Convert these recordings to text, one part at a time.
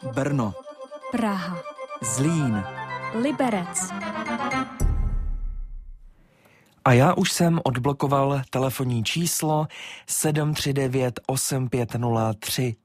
Brno, Praha, Zlín. Liberec. A já už jsem odblokoval telefonní číslo 739 850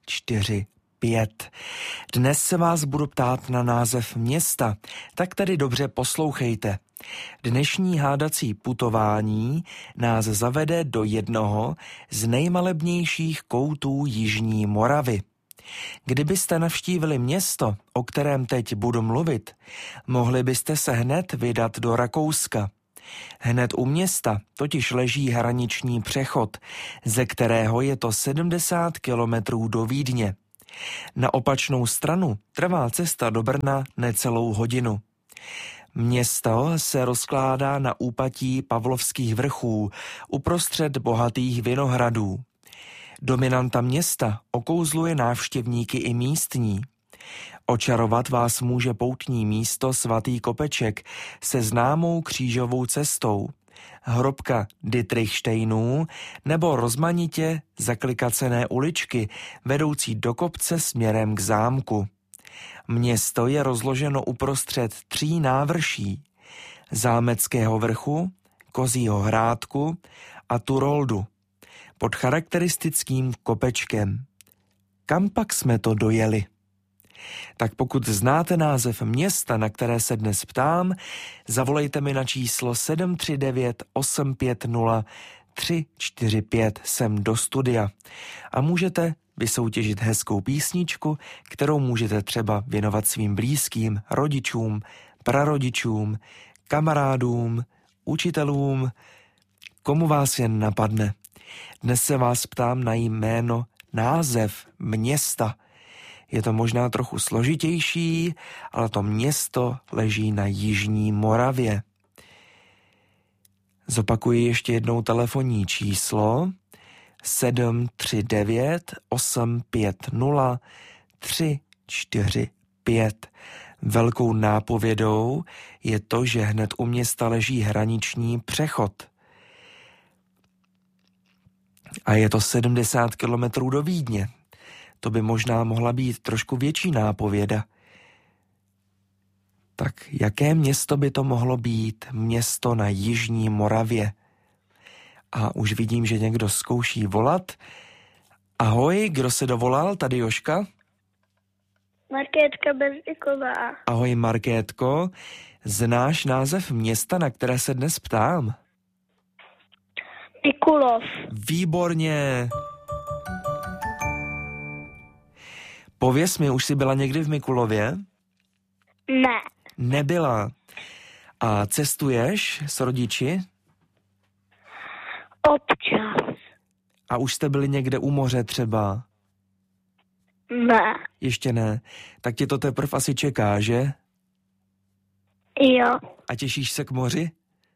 345. Dnes se vás budu ptát na název města, tak tedy dobře poslouchejte. Dnešní hádací putování nás zavede do jednoho z nejmalebnějších koutů Jižní Moravy. Kdybyste navštívili město, o kterém teď budu mluvit, mohli byste se hned vydat do Rakouska. Hned u města totiž leží hraniční přechod, ze kterého je to 70 kilometrů do Vídně. Na opačnou stranu trvá cesta do Brna necelou hodinu. Město se rozkládá na úpatí Pavlovských vrchů, uprostřed bohatých vinohradů. Dominanta města okouzluje návštěvníky i místní. Očarovat vás může poutní místo Svatý Kopeček se známou křížovou cestou, hrobka Dietrichštejnů nebo rozmanitě zaklikacené uličky vedoucí do kopce směrem k zámku. Město je rozloženo uprostřed 3 návrší: Zámeckého vrchu, Kozího hrádku a Turoldu, pod charakteristickým kopečkem. Kam pak jsme to dojeli? Tak pokud znáte název města, na které se dnes ptám, zavolejte mi na číslo 739 850 345 sem do studia a můžete vysoutěžit hezkou písničku, kterou můžete třeba věnovat svým blízkým, rodičům, prarodičům, kamarádům, učitelům, komu vás jen napadne. Dnes se vás ptám na jméno, název města. Je to možná trochu složitější, ale to město leží na Jižní Moravě. Zopakuji ještě jednou telefonní číslo 739 850 345. Velkou nápovědou je to, že hned u města leží hraniční přechod. A je to 70 kilometrů do Vídně. To by možná mohla být trošku větší nápověda. Tak jaké město by to mohlo být? Město na Jižní Moravě. A už vidím, že někdo zkouší volat. Ahoj, kdo se dovolal? Tady Jožka? Markétka Bezdyková. Ahoj, Markétko. Znáš název města, na které se dnes ptám? Mikulov. Výborně. Pověz mi, už jsi byla někdy v Mikulově? Ne. Nebyla. A cestuješ s rodiči? Občas. A už jste byli někde u moře třeba? Ne. Ještě ne. Tak tě to teprve asi čeká, že? Jo. A těšíš se k moři?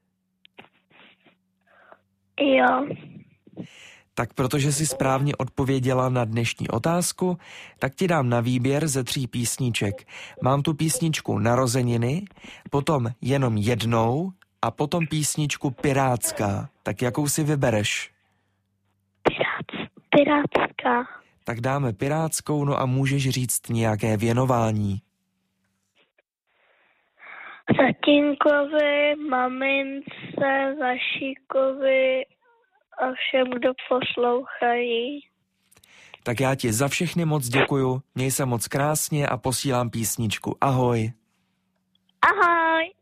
Jo. Tak protože jsi správně odpověděla na dnešní otázku, tak ti dám na výběr ze 3 písniček. Mám tu písničku Narozeniny, potom Jenom jednou a potom písničku Pirátská. Tak jakou si vybereš? Pirátská. Tak dáme Pirátskou, no a můžeš říct nějaké věnování. Tatínkovi, mamince, Vašíkovi a všem, kdo poslouchají. Tak já ti za všechny moc děkuju, měj se moc krásně a posílám písničku. Ahoj. Ahoj.